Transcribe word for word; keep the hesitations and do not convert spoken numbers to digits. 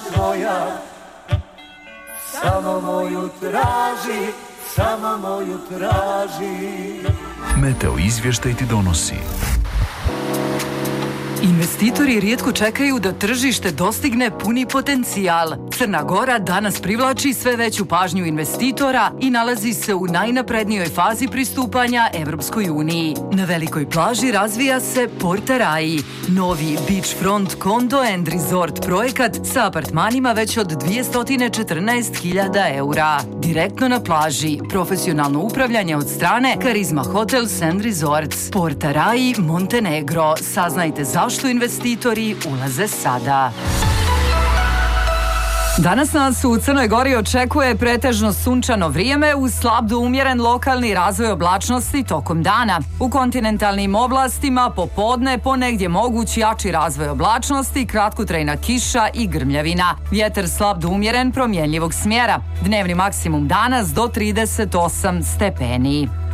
tvoja, samo moju traži, samo moju traži. Meteo izvještaj ti donosi. Investitori rijetko čekaju da tržište dostigne puni potencijal. Crna Gora danas privlači sve veću pažnju investitora i nalazi se u najnaprednijoj fazi pristupanja Evropskoj uniji. Na velikoj plaži razvija se Porta Rai, novi beachfront condo and resort projekat sa apartmanima već od dvjesto četrnaest hiljada eura. Direktno na plaži, profesionalno upravljanje od strane Karizma Hotels and Resorts. Porta Rai, Montenegro. Saznajte zašto investitori ulaze sada. Danas nas u Crnoj Gori očekuje pretežno sunčano vrijeme uz slab do umjeren lokalni razvoj oblačnosti tokom dana. U kontinentalnim oblastima popodne ponegdje moguć jači razvoj oblačnosti, kratkotrajna kiša i grmljavina. Vjetar slab do umjeren promjenljivog smjera. Dnevni maksimum danas do trideset osam stepeni.